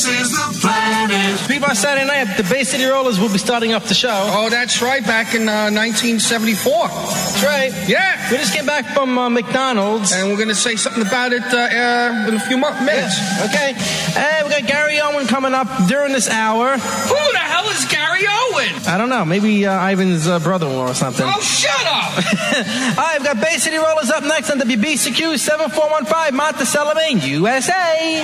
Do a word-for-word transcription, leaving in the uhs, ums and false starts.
Is the planet. Speak by Saturday night, the Bay City Rollers will be starting up the show. Oh, that's right, back in uh, nineteen seventy-four. That's right. Yeah. We just came back from uh, McDonald's. And we're going to say something about it uh, uh, in a few mo- minutes. Yeah. Okay. And we got Gary Owen coming up during this hour. Who the hell is Gary Owen? I don't know. Maybe uh, Ivan's uh, brother-in-law or something. Oh, shut up. All right, we've got Bay City Rollers up next on W B C Q seven four one five, Monticello, Maine, U S A.